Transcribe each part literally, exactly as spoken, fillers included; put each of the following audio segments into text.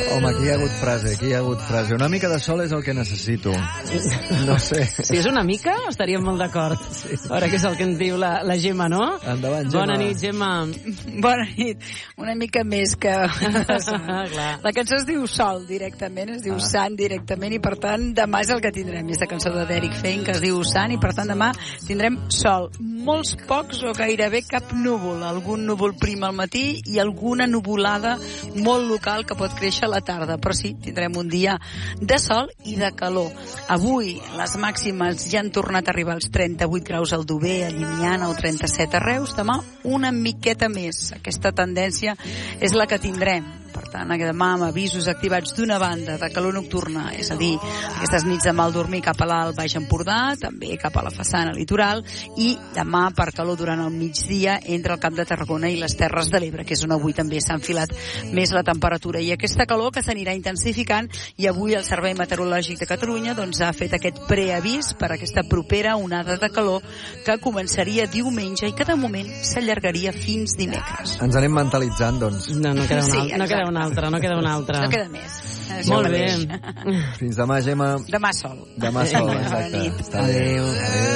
Home, aquí hi ha hagut frase, aquí hi ha hagut frase. Una mica de sol és el que necessito. No sé. Si és una mica, estaríem molt d'acord. Sí. A veure què és el que ens diu la, la Gemma, no? Endavant, Gemma. Bona nit, Gemma. Bona nit. Una mica més que... La cançó es diu Sol, directament, es diu ah. Sant, directament, i per tant, demà és el que tindrem. És la cançó d'Eric Fein, que es diu Sant, i per tant, demà tindrem sol. Molts pocs o gairebé cap núvol. Algun núvol prim al matí i alguna nuvolada molt local que pot créixer a la tarda. Però sí, tindrem un dia de sol i de calor. Avui les màximes ja han tornat a arribar als trenta-vuit graus al Dover, a Llimiana, o trenta-set a Reus. Demà una miqueta més. Aquesta tendència és la que tindrem. Per tant, demà amb avisos activats d'una banda de calor nocturna, és a dir, aquestes nits de mal dormir cap a l'Alt Baix Empordà, també cap a la façana litoral, i demà per calor durant el migdia entre el Camp de Tarragona i les Terres de l'Ebre, que és on avui també s'ha enfilat més la temperatura. I aquesta calor que s'anirà intensificant, i avui el Servei Meteorològic de Catalunya doncs, ha fet aquest preavís per aquesta propera onada de calor que començaria diumenge i que de moment s'allargaria fins dimecres. Ens anem mentalitzant, doncs. No, no queda una, Sí, no queda una altra, no queda una altra. No queda més. Això Molt bé. Fins demà, Gemma. Demà sol. Demà sol, exacte. Bona nit. Està bé. Adéu.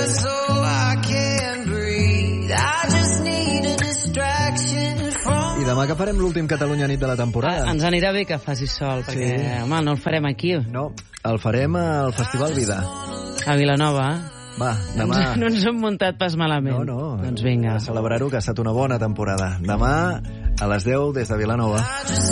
I demà que farem l'últim Catalunya nit de la temporada? Ens anirà bé que faci sol, perquè, Sí. home, no el farem aquí. No, el farem al Festival Vida. A Vilanova. Va, demà... No ens hem muntat pas malament. No, no. Doncs vinga. A celebrar-ho, que ha estat una bona temporada. Demà, a les deu, des de Vilanova.